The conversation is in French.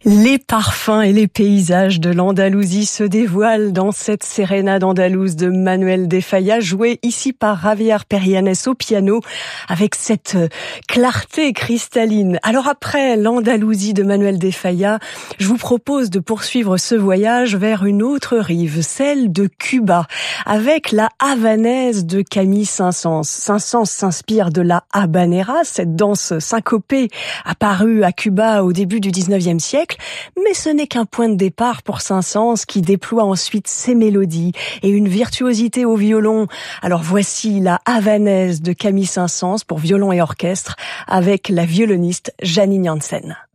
Les parfums et les paysages de l'Andalousie se dévoilent dans cette sérénade andalouse de Manuel de Falla, jouée ici par Javier Perianes au piano, avec cette clarté cristalline. Alors après l'Andalousie de Manuel de Falla, je vous propose de poursuivre ce voyage vers une autre rive, celle de Cuba, avec la havanaise de Camille Saint-Saëns. Saint-Saëns s'inspire de la habanera, cette danse syncopée apparue à Cuba au début du 19e siècle. Mais ce n'est qu'un point de départ pour Saint-Saëns qui déploie ensuite ses mélodies et une virtuosité au violon. Alors voici la havanaise de Camille Saint-Saëns pour violon et orchestre avec la violoniste Janine Jansen.